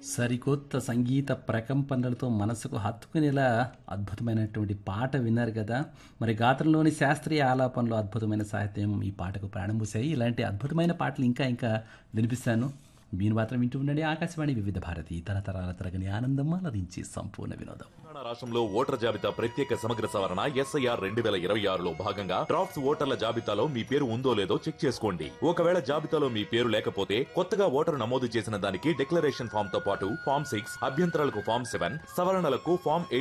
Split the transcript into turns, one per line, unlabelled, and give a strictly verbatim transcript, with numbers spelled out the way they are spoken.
సరికొత్త సంగీత ప్రకంపనలతో మనసుకు హత్తుకునేలా అద్భుతమైనటువంటి పాట విన్నారు కదా. మరి గాత్రంలోని శాస్త్రీయ ఆలాపనలో అద్భుతమైన సాహిత్యం ఈ పాటకు ప్రాణం పూశాయి. ఇలాంటి అద్భుతమైన పాటలు ఇంకా ఇంకా వినిపిస్తాను. మీరు మాత్రం వింటూ ఉండండి ఆకాశవాణి వివిధ భారతి, తరతరాల తరగని ఆనందం అలరించి సంపూర్ణ వినోదం.
తెలంగాణ రాష్ట్రంలో ఓటర్ జాబితా ప్రత్యేక సమగ్ర సవరణ ఎస్ఐఆర్ రెండు వేల ఇరవై ఆరులో భాగంగా డ్రాఫ్ట్స్ ఓటర్ల జాబితాలో మీ పేరు ఉందో లేదో చెక్ చేసుకోండి. ఒకవేళ జాబితాలో మీ పేరు లేకపోతే కొత్తగా ఓటరు నమోదు చేసిన దానికి డిక్లరేషన్ ఫామ్ తో పాటు ఫామ్ సిక్స్, అభ్యంతరాలకు ఫామ్ సెవెన్, సవరణలకు ఫామ్